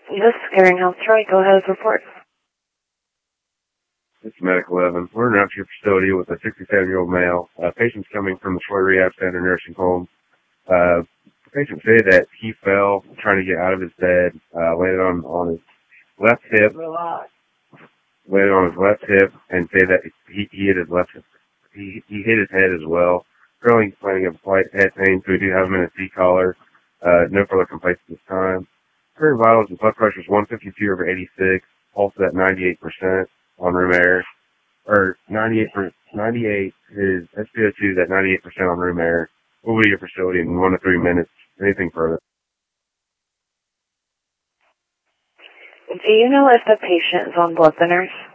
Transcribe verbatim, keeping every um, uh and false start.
This is Caring Health. Troy, go ahead with report. This is Medic eleven. We're in an outpatient facility with a sixty-seven-year-old male. Uh, patient's coming from the Troy Rehab Center nursing home. Uh, the patient said that he fell trying to get out of his bed, uh, landed on, on his left hip, landed on his left hip, and said that he, he hit his left hip. He, he hit his head as well. Currently complaining of slight head pain, so we do have him in a C-collar. Uh, no further complaints at this time. Current vitals and blood pressure is one fifty-two over eighty-six, pulse at ninety-eight percent on room air. Or ninety-eight, ninety-eight, his S p O two is at ninety-eight percent on room air. We'll be at your facility in one to three minutes. Anything further? Do you know if the patient is on blood thinners?